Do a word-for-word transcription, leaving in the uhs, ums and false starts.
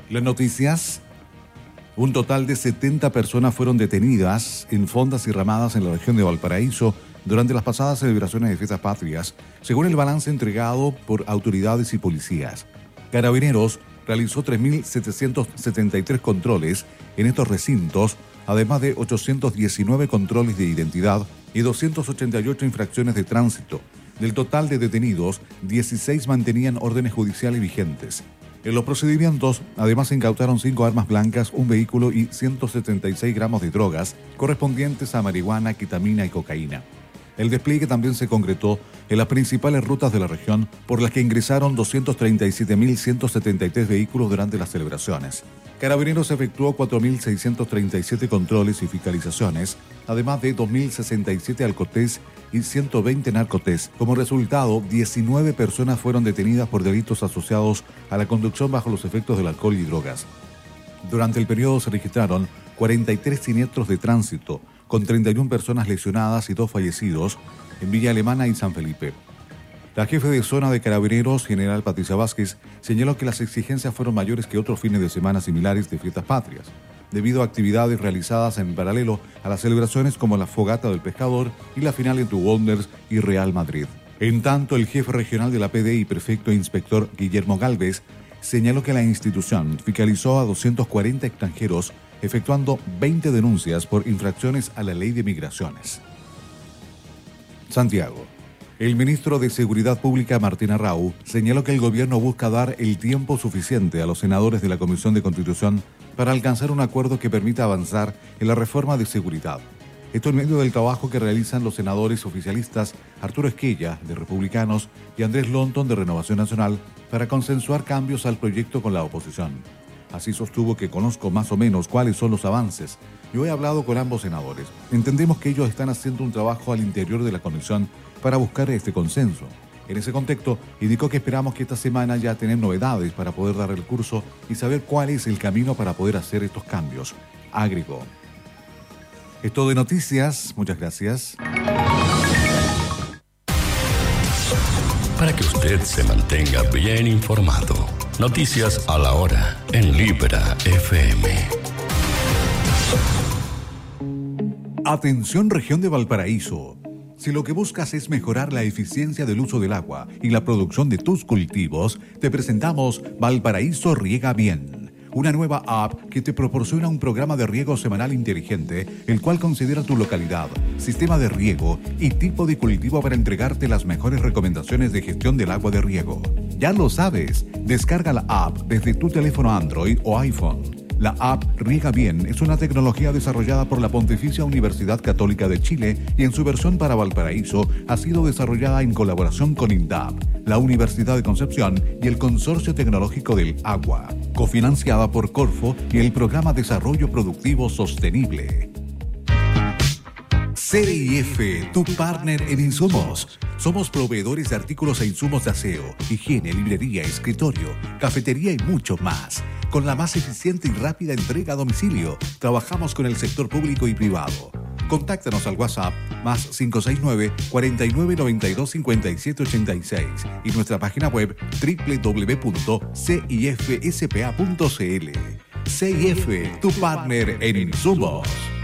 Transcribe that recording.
Las noticias. Un total de setenta personas fueron detenidas en fondas y ramadas en la región de Valparaíso durante las pasadas celebraciones de fiestas patrias, según el balance entregado por autoridades y policías. Carabineros realizó tres mil setecientos setenta y tres controles en estos recintos, además de ochocientos diecinueve controles de identidad y doscientas ochenta y ocho infracciones de tránsito. Del total de detenidos, dieciséis mantenían órdenes judiciales vigentes. En los procedimientos, además, se incautaron cinco armas blancas, un vehículo y ciento setenta y seis gramos de drogas correspondientes a marihuana, ketamina y cocaína. El despliegue también se concretó en las principales rutas de la región, por las que ingresaron doscientos treinta y siete mil ciento setenta y tres vehículos durante las celebraciones. Carabineros efectuó cuatro mil seiscientos treinta y siete controles y fiscalizaciones, además de dos mil sesenta y siete alcotés y ciento veinte narcotés. Como resultado, diecinueve personas fueron detenidas por delitos asociados a la conducción bajo los efectos del alcohol y drogas. Durante el periodo se registraron cuarenta y tres siniestros de tránsito, con treinta y una personas lesionadas y dos fallecidos en Villa Alemana y San Felipe. La jefe de zona de Carabineros, general Patricia Vázquez, señaló que las exigencias fueron mayores que otros fines de semana similares de fiestas patrias, debido a actividades realizadas en paralelo a las celebraciones como la Fogata del Pescador y la final entre Wanderers y Real Madrid. En tanto, el jefe regional de la P D I y prefecto e inspector Guillermo Galvez señaló que la institución fiscalizó a doscientos cuarenta extranjeros, efectuando veinte denuncias por infracciones a la ley de migraciones. Santiago. El ministro de Seguridad Pública, Martín Arrau, señaló que el gobierno busca dar el tiempo suficiente a los senadores de la Comisión de Constitución para alcanzar un acuerdo que permita avanzar en la reforma de seguridad. Esto en medio del trabajo que realizan los senadores oficialistas Arturo Esquella, de Republicanos, y Andrés Lonton, de Renovación Nacional, para consensuar cambios al proyecto con la oposición. Así sostuvo que conozco más o menos cuáles son los avances. Yo he hablado con ambos senadores. Entendemos que ellos están haciendo un trabajo al interior de la comisión para buscar este consenso. En ese contexto, indicó que esperamos que esta semana ya tener novedades para poder dar el curso y saber cuál es el camino para poder hacer estos cambios. Agregó. Es todo de noticias. Muchas gracias. Para que usted se mantenga bien informado. Noticias a la hora en Libra F M. Atención, región de Valparaíso. Si lo que buscas es mejorar la eficiencia del uso del agua y la producción de tus cultivos, te presentamos Valparaíso Riega Bien, una nueva app que te proporciona un programa de riego semanal inteligente, el cual considera tu localidad, sistema de riego y tipo de cultivo para entregarte las mejores recomendaciones de gestión del agua de riego. Ya lo sabes, descarga la app desde tu teléfono Android o iPhone. La app Riega Bien es una tecnología desarrollada por la Pontificia Universidad Católica de Chile y en su versión para Valparaíso ha sido desarrollada en colaboración con INDAP, la Universidad de Concepción y el Consorcio Tecnológico del Agua, cofinanciada por Corfo y el Programa Desarrollo Productivo Sostenible. C I F, tu partner en insumos. Somos proveedores de artículos e insumos de aseo, higiene, librería, escritorio, cafetería y mucho más. Con la más eficiente y rápida entrega a domicilio, trabajamos con el sector público y privado. Contáctanos al WhatsApp más cinco seis nueve, cuatro nueve nueve dos, cinco siete ocho seis y nuestra página web doble u doble u doble u punto c i f s p a punto c l. C I F, tu partner en insumos.